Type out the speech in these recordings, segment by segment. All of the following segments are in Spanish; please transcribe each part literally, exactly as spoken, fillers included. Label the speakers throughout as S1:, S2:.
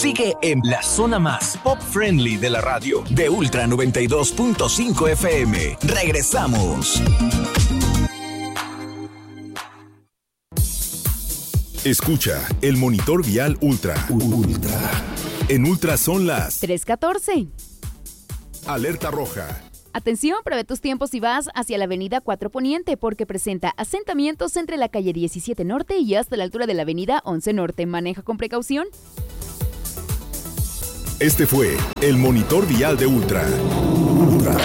S1: sigue en la zona más pop-friendly de la radio, de Ultra noventa y dos punto cinco F M. Regresamos.
S2: Escucha el monitor vial Ultra. Ultra. En Ultra son las
S3: tres catorce.
S2: Alerta roja.
S3: Atención, prevé tus tiempos si vas hacia la avenida cuatro Poniente, porque presenta asentamientos entre la calle diecisiete Norte y hasta la altura de la avenida once Norte. Maneja con precaución.
S2: Este fue el monitor vial de Ultra. Ultra.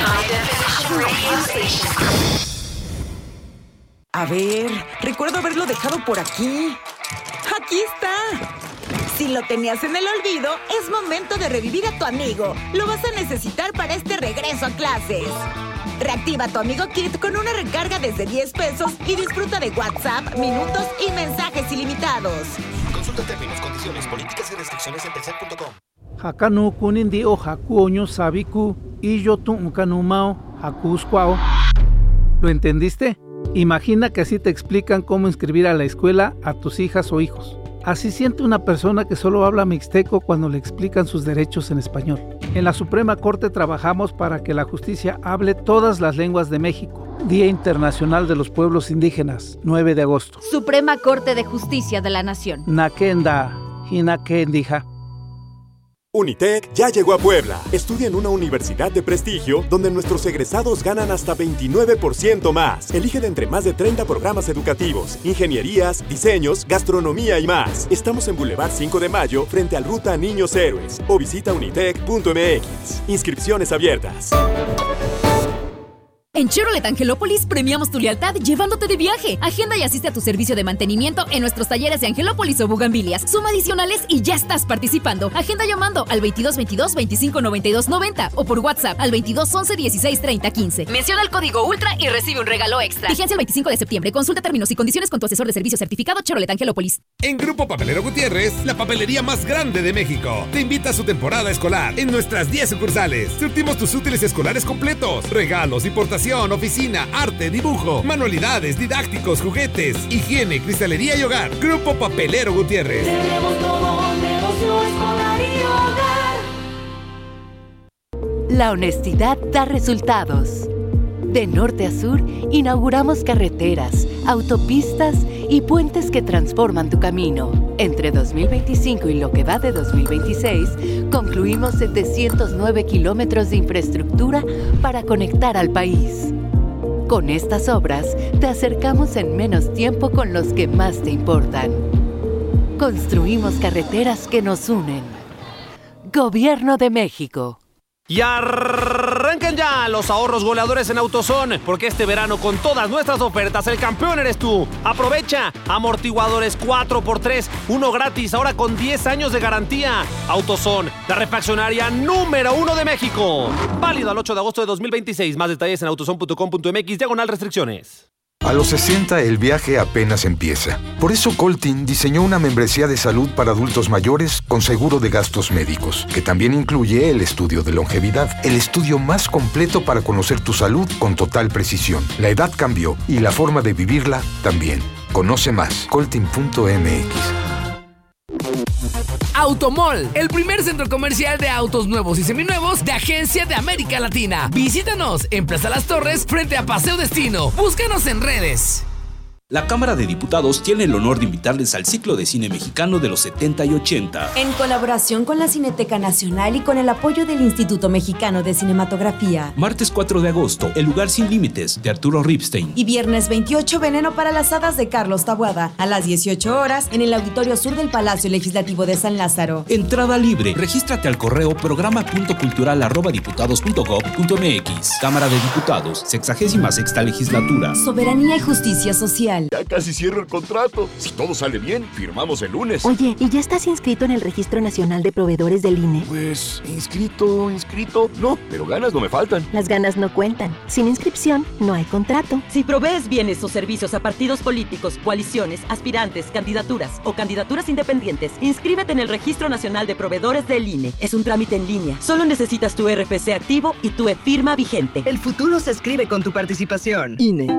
S4: A ver, recuerdo haberlo dejado por aquí. ¡Aquí está! Si lo tenías en el olvido, es momento de revivir a tu amigo. Lo vas a necesitar para este regreso a clases. Reactiva tu Amigo Kit con una recarga desde diez pesos y disfruta de WhatsApp, minutos y mensajes ilimitados.
S5: Consulta términos, condiciones, políticas y restricciones en telcel punto com.
S6: Hakanu kunindi o haku oño sabiku y yo tu ukanumao hakuskwao. ¿Lo entendiste? Imagina que así te explican cómo inscribir a la escuela a tus hijas o hijos. Así siente una persona que solo habla mixteco cuando le explican sus derechos en español. En la Suprema Corte trabajamos para que la justicia hable todas las lenguas de México. Día Internacional de los Pueblos Indígenas, nueve de agosto.
S7: Suprema Corte de Justicia de la Nación.
S6: Nakenda, hinakendija.
S8: Unitec ya llegó a Puebla. Estudia en una universidad de prestigio donde nuestros egresados ganan hasta veintinueve por ciento más. Elige de entre más de treinta programas educativos, ingenierías, diseños, gastronomía y más. Estamos en Boulevard cinco de Mayo frente al Ruta Niños Héroes o visita unitec punto m x. Inscripciones abiertas.
S9: En Chevrolet Angelópolis premiamos tu lealtad llevándote de viaje. Agenda y asiste a tu servicio de mantenimiento en nuestros talleres de Angelópolis o Bugambilias. Suma adicionales y ya estás participando. Agenda llamando al veintidós veintidós veinticinco noventa y dos noventa o por WhatsApp al veintidós once dieciséis treinta quince. Menciona el código ULTRA y recibe un regalo extra. Vigencia el veinticinco de septiembre. Consulta términos y condiciones con tu asesor de servicio certificado Chevrolet Angelópolis.
S10: En Grupo Papelero Gutiérrez, la papelería más grande de México, te invita a su temporada escolar en nuestras diez sucursales. Surtimos tus útiles escolares completos, regalos, importación, oficina, arte, dibujo, manualidades, didácticos, juguetes, higiene, cristalería y hogar. Grupo Papelero Gutiérrez.
S11: Tenemos todo, negocio escolar y hogar.
S12: La honestidad da resultados. De norte a sur, inauguramos carreteras, autopistas y puentes que transforman tu camino. Entre dos mil veinticinco y lo que va de dos mil veintiséis, concluimos setecientos nueve kilómetros de infraestructura para conectar al país. Con estas obras, te acercamos en menos tiempo con los que más te importan. Construimos carreteras que nos unen. Gobierno de México.
S13: Y arrancan ya los ahorros goleadores en AutoZone, porque este verano con todas nuestras ofertas el campeón eres tú. Aprovecha amortiguadores cuatro por tres, uno gratis, ahora con diez años de garantía. AutoZone, la refaccionaria número uno de México. Válido al ocho de agosto de dos mil veintiséis. Más detalles en autozone punto com punto m x, diagonal restricciones.
S14: A los sesenta el viaje apenas empieza. Por eso Coltin diseñó una membresía de salud para adultos mayores con seguro de gastos médicos, que también incluye el estudio de longevidad, el estudio más completo para conocer tu salud con total precisión. La edad cambió y la forma de vivirla también. Conoce más, coltin punto m x.
S15: Automall, el primer centro comercial de autos nuevos y seminuevos de Agencia de América Latina. Visítanos en Plaza Las Torres frente a Paseo Destino. Búscanos en redes.
S16: La Cámara de Diputados tiene el honor de invitarles al ciclo de cine mexicano de los setenta y ochenta.
S17: En colaboración con la Cineteca Nacional y con el apoyo del Instituto Mexicano de Cinematografía.
S16: Martes cuatro de agosto, El lugar sin límites, de Arturo Ripstein.
S17: Y viernes veintiocho, Veneno para las hadas, de Carlos Taboada, a las dieciocho horas, en el Auditorio Sur del Palacio Legislativo de San Lázaro.
S16: Entrada libre. Regístrate al correo programa punto cultural arroba diputados punto gob punto m x. Cámara de Diputados, sexagésima sexta legislatura.
S17: Soberanía y justicia social.
S18: Ya casi cierro el contrato. Si todo sale bien, firmamos el lunes.
S19: Oye, ¿y ya estás inscrito en el Registro Nacional de Proveedores del I N E?
S18: Pues, inscrito, inscrito, no, pero ganas no me faltan.
S19: Las ganas no cuentan. Sin inscripción, no hay contrato.
S20: Si provees bienes o servicios a partidos políticos, coaliciones, aspirantes, candidaturas o candidaturas independientes, inscríbete en el Registro Nacional de Proveedores del I N E. Es un trámite en línea. Solo necesitas tu R F C activo y tu e-firma vigente.
S21: El futuro se escribe con tu participación.
S20: I N E.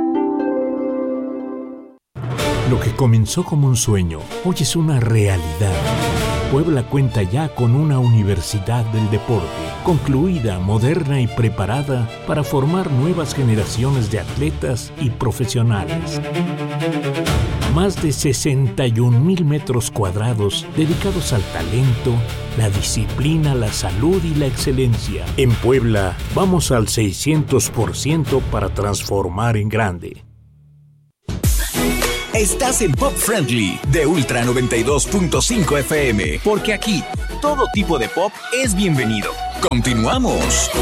S22: Lo que comenzó como un sueño, hoy es una realidad.
S1: Puebla cuenta ya con una universidad del deporte, concluida, moderna y preparada para formar nuevas generaciones de atletas y profesionales. Más de sesenta y un mil metros cuadrados dedicados al talento, la disciplina, la salud y la excelencia. En Puebla, vamos al seiscientos por ciento para transformar en grande.
S22: Estás en Pop Friendly de Ultra noventa y dos punto cinco F M, porque aquí todo tipo de pop es bienvenido. Continuamos.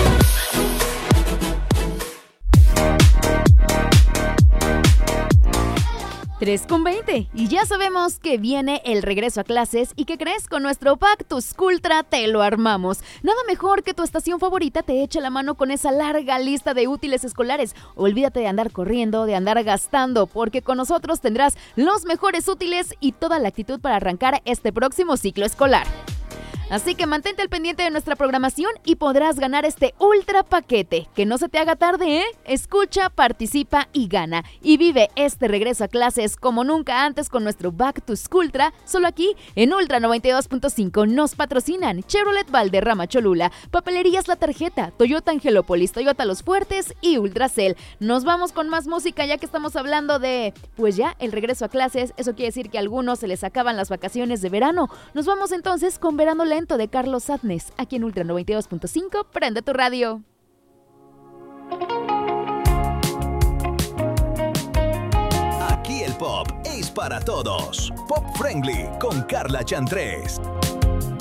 S3: tres con veinte y ya sabemos que viene el regreso a clases y que crees con nuestro Back to Schooltra te lo armamos. Nada mejor que tu estación favorita te eche la mano con esa larga lista de útiles escolares. Olvídate de andar corriendo, de andar gastando, porque con nosotros tendrás los mejores útiles y toda la actitud para arrancar este próximo ciclo escolar. Así que mantente al pendiente de nuestra programación y podrás ganar este ultra paquete. Que no se te haga tarde, ¿eh? Escucha, participa y gana. Y vive este regreso a clases como nunca antes con nuestro Back to Schooltra, solo aquí en Ultra noventa y dos punto cinco. Nos patrocinan Chevrolet Valderrama Cholula, Papelerías La Tarjeta, Toyota Angelópolis, Toyota Los Fuertes y Ultracel. Nos vamos con más música ya que estamos hablando de, pues ya, el regreso a clases. Eso quiere decir que a algunos se les acaban las vacaciones de verano. Nos vamos entonces con Verano Lento de Carlos Adnes, aquí en Ultra noventa y dos punto cinco. Prende tu radio.
S22: Aquí el pop es para todos. Pop Friendly con Carla Chantrés.